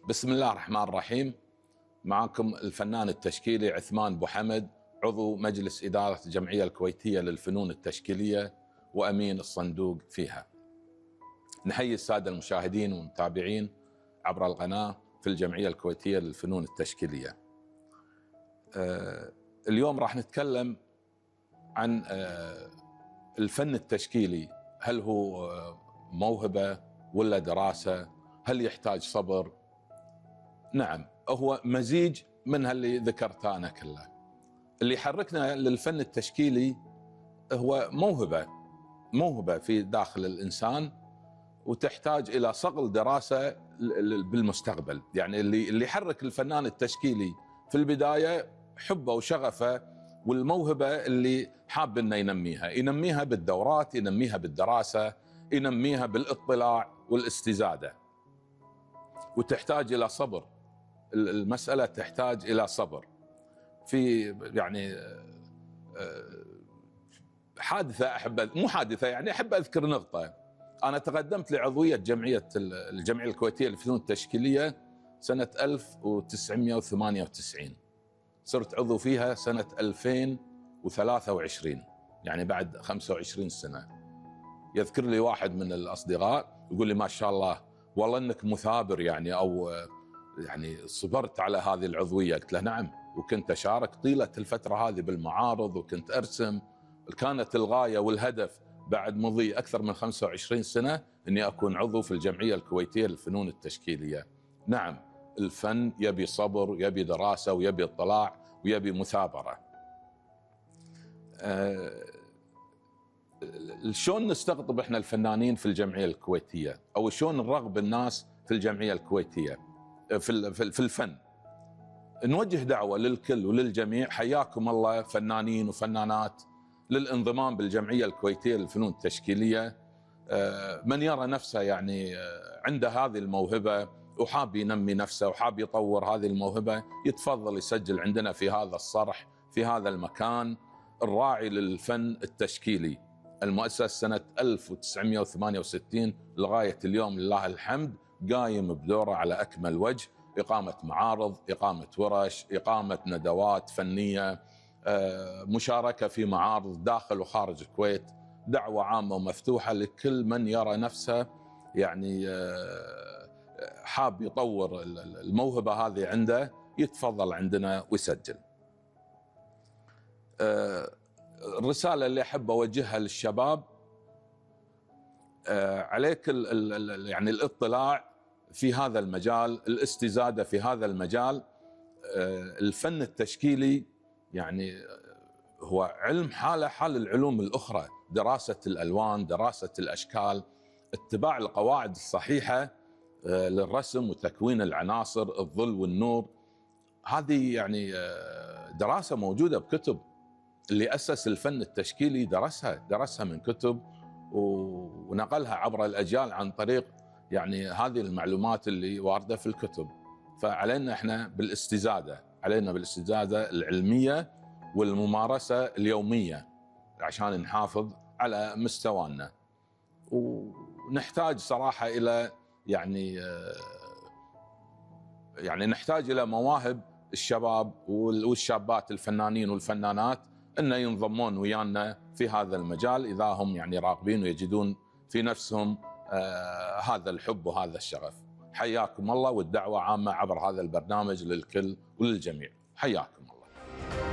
بسم الله الرحمن الرحيم. معكم الفنان التشكيلي عثمان بو حمد، عضو مجلس إدارة الجمعية الكويتية للفنون التشكيلية وأمين الصندوق فيها. نحيي السادة المشاهدين والمتابعين عبر القناة في الجمعية الكويتية للفنون التشكيلية. اليوم راح نتكلم عن الفن التشكيلي، هل هو موهبة ولا دراسة؟ هل يحتاج صبر؟ نعم، هو مزيج من اللي ذكرته أنا كله. اللي يحركنا للفن التشكيلي هو موهبة في داخل الإنسان، وتحتاج إلى صقل دراسة بالمستقبل. يعني اللي يحرك الفنان التشكيلي في البداية حبه وشغفه والموهبة اللي حاب إنه ينميها بالدورات، ينميها بالدراسة، ينميها بالاطلاع والاستزادة، وتحتاج إلى صبر. المسألة تحتاج إلى صبر. في يعني حادثة أحب أذكر نقطة. أنا تقدمت لعضوية الجمعية الكويتية للفنون التشكيلية سنة 1998، صرت عضو فيها سنة 2023، يعني بعد 25 سنة. يذكر لي واحد من الأصدقاء يقول لي: ما شاء الله والله أنك مثابر، يعني صبرت على هذه العضوية. قلت له: نعم، وكنت أشارك طيلة الفترة هذه بالمعارض، وكنت أرسم. كانت الغاية والهدف بعد مضي أكثر من 25 سنة أني أكون عضو في الجمعية الكويتية للفنون التشكيلية. نعم، الفن يبي صبر، ويبي دراسة، ويبي اطلاع، ويبي مثابرة. شلون نستقطب احنا الفنانين في الجمعية الكويتية، أو شلون نرغب الناس في الجمعية الكويتية في الفن؟ نوجه دعوة للكل وللجميع: حياكم الله فنانين وفنانات للانضمام بالجمعية الكويتية للفنون التشكيلية. من يرى نفسه يعني عنده هذه الموهبة وحاب ينمي نفسه وحاب يطور هذه الموهبة، يتفضل يسجل عندنا في هذا الصرح، في هذا المكان الراعي للفن التشكيلي، المؤسس سنة 1968 لغاية اليوم لله الحمد، قايم بدوره على أكمل وجه. إقامة معارض، إقامة ورش، إقامة ندوات فنية، مشاركة في معارض داخل وخارج الكويت. دعوة عامة ومفتوحة لكل من يرى نفسه يعني حاب يطور الموهبة هذه عنده، يتفضل عندنا ويسجل. الرسالة اللي أحب أوجهها للشباب: عليك يعني الاطلاع في هذا المجال، الاستزادة في هذا المجال. الفن التشكيلي يعني هو علم حال العلوم الأخرى، دراسة الألوان، دراسة الأشكال، اتباع القواعد الصحيحة للرسم وتكوين العناصر، الظل والنور. هذه يعني دراسة موجودة بكتب. اللي أسس الفن التشكيلي درسها من كتب ونقلها عبر الأجيال عن طريق يعني هذه المعلومات اللي واردة في الكتب. فعلينا احنا بالاستزادة، العلمية والممارسة اليومية عشان نحافظ على مستوانا. ونحتاج صراحة إلى يعني نحتاج إلى مواهب الشباب والشابات الفنانين والفنانات أن ينضمون ويانا في هذا المجال، إذا هم يعني راغبين ويجدون في نفسهم هذا الحب وهذا الشغف. حياكم الله، والدعوة عامة عبر هذا البرنامج للكل وللجميع. حياكم.